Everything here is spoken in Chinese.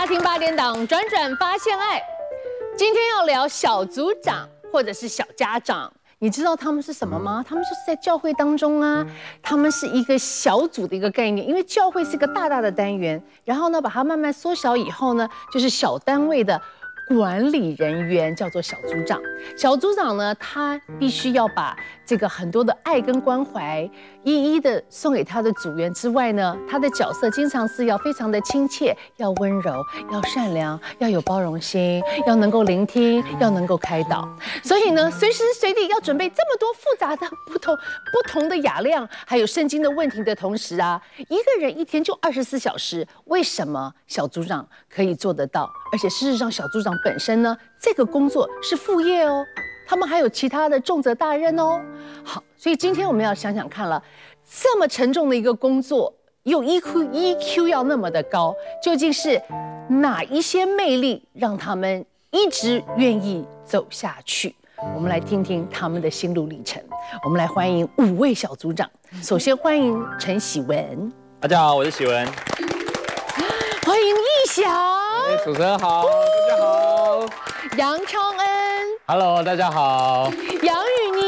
听8点档，转转发现爱。今天要聊小组长或者是小家长，你知道他们是什么吗？他们就是在教会当中啊，他们是一个小组的一个概念，因为教会是一个大大的单元，然后呢，把它慢慢缩小以后呢，就是小单位的管理人员叫做小组长。小组长呢，他必须要把这个很多的爱跟关怀一一的送给他的组员之外呢，他的角色经常是要非常的亲切，要温柔，要善良，要有包容心，要能够聆听，要能够开导。所以呢，随时随地要准备这么多复杂的不同的雅量，还有圣经的问题的同时啊，一个人一天就24小时，为什么小组长可以做得到？而且事实上，小组长本身呢，这个工作是副业哦，他们还有其他的重责大任哦。好，所以今天我们要想想看了，这么沉重的一个工作，又 EQ 要那么的高，究竟是哪一些魅力让他们一直愿意走下去？我们来听听他们的心路历程。我们来欢迎5位小组长。首先欢迎陈喜文， 大家好，我是喜文。 欢迎义祥， 主持人好，大家好。 杨超恩 ，Hello， 大家好。 杨宇